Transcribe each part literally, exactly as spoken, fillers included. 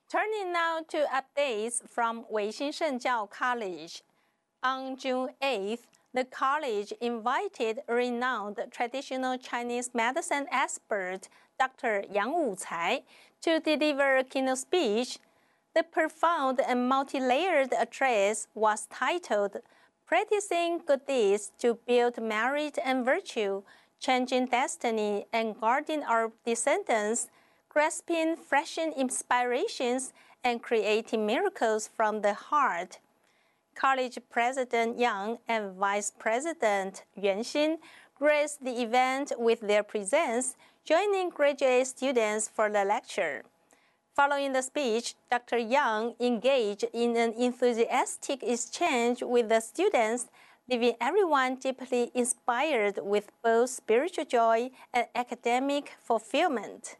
Turning now to updates from Weixin Shengjiao College. On June eighth, the college invited renowned traditional Chinese medicine expert Doctor Yang Wucai to deliver a keynote speech. The profound and multi-layered address was titled Practicing Good Deeds to Build Merit and Virtue, Changing Destiny and Guarding Our Descendants, Grasping Fresh Inspirations and Creating Miracles from the Heart. College President Yang and Vice President Yuan Xin graced the event with their presence, joining graduate students for the lecture. Following the speech, Doctor Yang engaged in an enthusiastic exchange with the students, leaving everyone deeply inspired with both spiritual joy and academic fulfillment.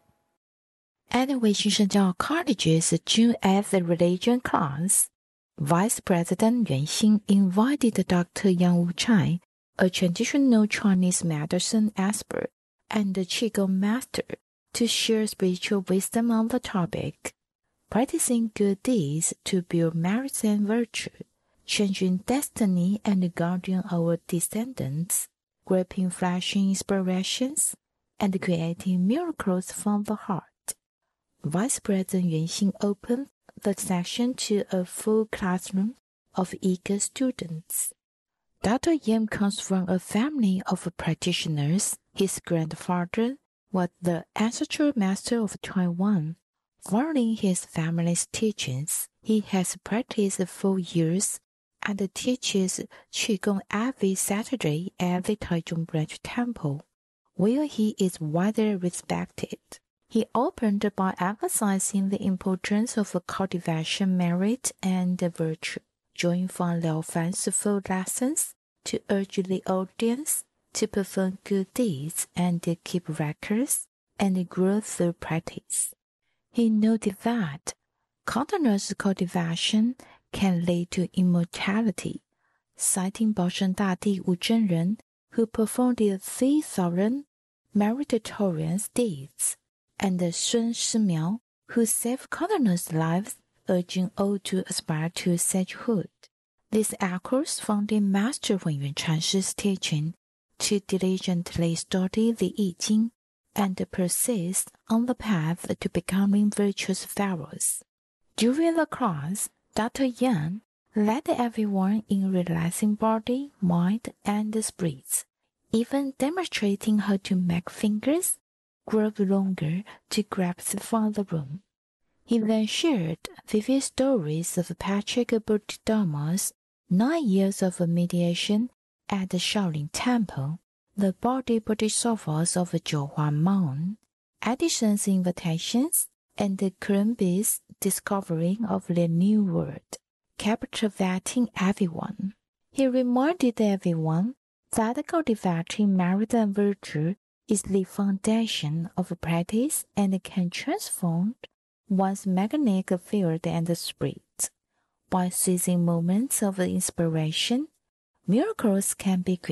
At Weixin Shengjiao College's June eighth religion class, Vice President Yuan Xin invited Doctor Yang Wucai, a traditional Chinese medicine expert and a Qigong master, to share spiritual wisdom on the topic, practicing good deeds to build merit and virtue, changing destiny and guarding our descendants, grasping flashing inspirations, and creating miracles from the heart. Vice President Yuan Xin opened the session to a full classroom of eager students. Doctor Yang comes from a family of practitioners. His grandfather was the ancestral master of Taiwan. Following his family's teachings, he has practiced for years and teaches Qigong every Saturday at the Taichung Branch Temple, where he is widely respected. He opened by emphasizing the importance of cultivation merit and virtue, drawing from Liao Fan's full lessons to urge the audience to perform good deeds and keep records and grow through practice. He noted that continuous cultivation can lead to immortality, citing Baoshan Dadi Wu Zhenren, who performed three thousand meritorious deeds, and Sun Shimiao, who saved countless lives, urging all to aspire to sagehood. This echoes founding Master Wen Yuanshan's teaching to diligently study the I Ching and persist on the path to becoming virtuous pharaohs. During the class, Doctor Yang led everyone in relaxing body, mind, and spirits, even demonstrating how to make fingers grow longer to grasp from the room. He then shared vivid stories of Patrick Bodhidharma's nine years of mediation at the Shaolin Temple, the body bodhisattvas of Zhouhua Mountain, Edison's invitations, and Columbia's discovering of the New World, captivating everyone. He reminded everyone that cultivating merit and virtue is the foundation of practice and can transform one's magnetic field and spirit. By seizing moments of inspiration, miracles can be created.